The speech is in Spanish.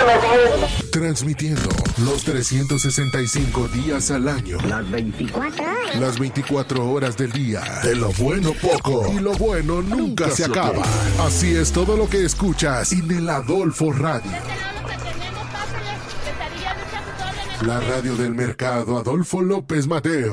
Transmitiendo los 365 días al año. Las 24 horas. Las 24 horas del día. De lo bueno poco. Y lo bueno nunca se acaba. Así es todo lo que escuchas en el Adolfo Radio. La radio del mercado Adolfo López Mateo.